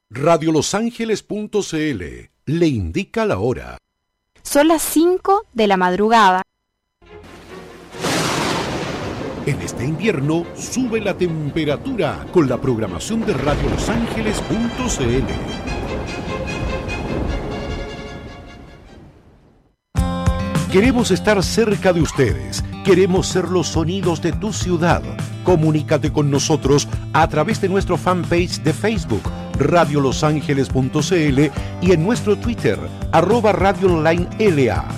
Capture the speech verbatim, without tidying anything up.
radio los ángeles punto c l le indica la hora. Son las cinco de la madrugada. En este invierno sube la temperatura con la programación de radio los ángeles punto c l. Queremos estar cerca de ustedes. Queremos ser los sonidos de tu ciudad. Comunícate con nosotros a través de nuestro fanpage de Facebook, radio los ángeles punto c l, y en nuestro Twitter, arroba Radio Online L A.